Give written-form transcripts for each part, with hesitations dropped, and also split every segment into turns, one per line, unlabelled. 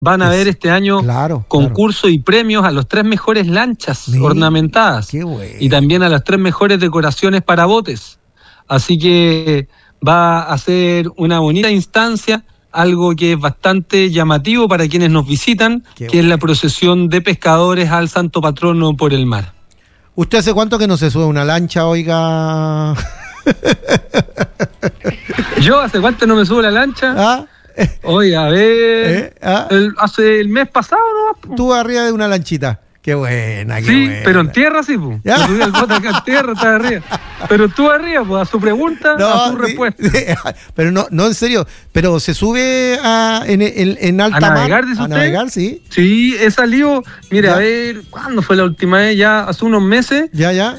van a haber este año concursos y premios a los 3 mejores lanchas ornamentadas.
Qué bueno.
Y también a las 3 mejores decoraciones para botes. Así que va a ser una bonita instancia, algo que es bastante llamativo para quienes nos visitan, es la procesión de pescadores al santo patrono por el mar.
¿Usted hace cuánto que no se sube una lancha, oiga?
¿Yo hace cuánto no me subo la lancha?
¿Ah?
Oye, a ver, hace el mes pasado, ¿no?
Tú arriba de una lanchita. Qué buena, qué
buena.
Sí,
pero en tierra sí, pues. Me subí al bote acá en tierra, estaba arriba. Pero tú arriba, pues, a su pregunta, a su respuesta.
Pero no, en serio. Pero se sube en alta mar.
¿A navegar, dice usted?
A navegar, sí.
Sí, he salido, mire, a ver, ¿cuándo fue la última vez? Ya hace unos meses.
Ya.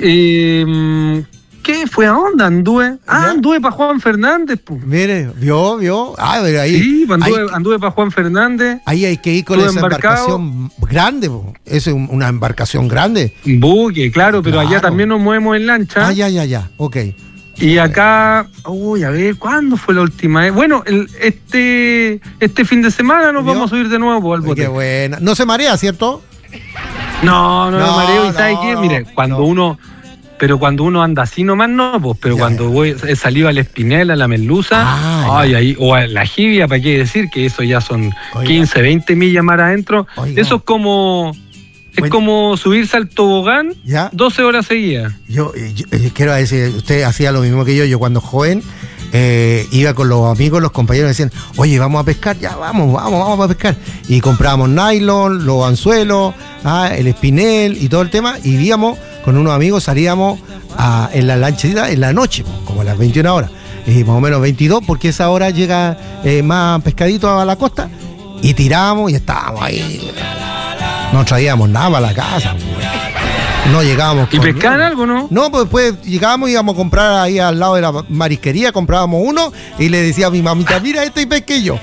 ¿Qué fue? ¿A dónde anduve? Anduve para Juan Fernández, pues.
Mire, vio. Pero ahí.
Sí, anduve para Juan Fernández.
Ahí hay que ir con esa embarcación grande, po. Es una embarcación grande.
Un buque, claro, pero allá también nos movemos en lancha.
Ya, ok.
Y acá, a ver, ¿cuándo fue la última vez? Bueno, este fin de semana nos vamos a subir de nuevo al bote.
Qué buena. No se marea, ¿cierto?
No me mareo. ¿Y sabe qué? Mire, pero cuando uno anda así nomás no, pues, pero cuando he salido al Espinel, a la Merluza, ahí, o a la Jibia, ¿para qué decir? Que eso ya son 15, 20 millas más adentro. Eso es como subirse al tobogán 12 horas seguidas.
Yo quiero decir, usted hacía lo mismo que yo. Yo cuando joven iba con los amigos, los compañeros, me decían, oye, vamos a pescar, ya vamos a pescar. Y comprábamos nylon, los anzuelos, el espinel y todo el tema, y íbamos con unos amigos, salíamos en la lanchita en la noche, como a las 21 horas, más o menos 22, porque esa hora llega más pescadito a la costa, y tirábamos y estábamos ahí. No traíamos nada para la casa. No llegábamos.
¿Y pescaban algo, no?
No, pues después llegábamos, íbamos a comprar ahí al lado de la marisquería, comprábamos uno y le decía a mi mamita, mira este y pesqué yo.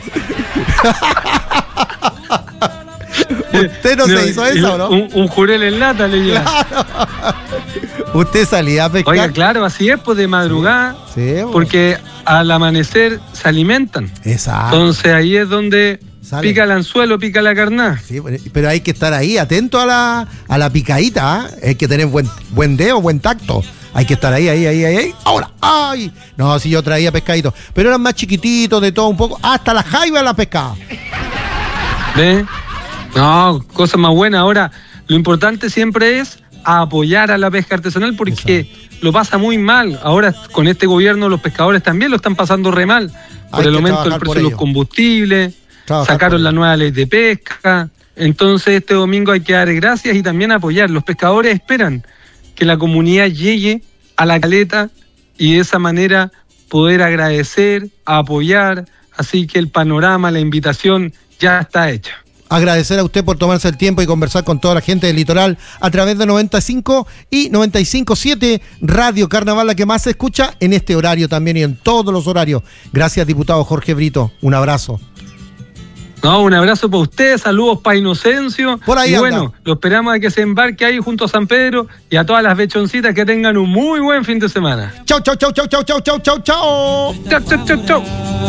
¿Usted no se hizo eso, no?
Un jurel en lata le lleva.
Claro. ¿Usted salía a pescar?
Oiga, claro, así es, pues de madrugada.
Sí,
porque al amanecer se alimentan.
Exacto.
Entonces ahí es donde pica el anzuelo, pica la carnada.
Sí, pero hay que estar ahí, atento a la picadita, Hay que tener buen dedo, buen tacto. Hay que estar ahí. Ahora, ¡ay! No, si yo traía pescaditos. Pero eran más chiquititos, de todo un poco. Hasta la jaiba la pescaba.
¿Ves? No, cosa más buena. Ahora, lo importante siempre es apoyar a la pesca artesanal porque lo pasa muy mal. Ahora, con este gobierno, los pescadores también lo están pasando re mal. Por el aumento del precio de los combustibles, sacaron la nueva ley de pesca. Entonces, este domingo hay que dar gracias y también apoyar. Los pescadores esperan que la comunidad llegue a la caleta y de esa manera poder agradecer, apoyar. Así que el panorama, la invitación ya está hecha.
Agradecer a usted por tomarse el tiempo y conversar con toda la gente del litoral a través de 95 y 95.7 Radio Carnaval, la que más se escucha en este horario también y en todos los horarios. Gracias, diputado Jorge Brito. Un abrazo.
No, un abrazo para usted, saludos para Inocencio.
Por ahí
y bueno, lo esperamos a que se embarque ahí junto a San Pedro y a todas las bechoncitas que tengan un muy buen fin de semana.
Chau.
Chau.